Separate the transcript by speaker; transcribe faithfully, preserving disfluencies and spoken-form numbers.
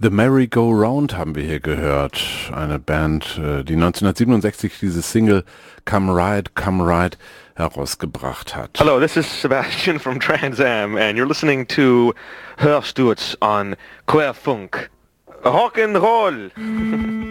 Speaker 1: The Merry-Go-Round haben wir hier gehört. Eine Band, die neunzehnhundertsiebenundsechzig diese Single Come Ride, Come Ride herausgebracht hat.
Speaker 2: Hello, this is Sebastian from Trans Am, and you're listening to Hörstürz on Querfunk. Rock'n'Roll!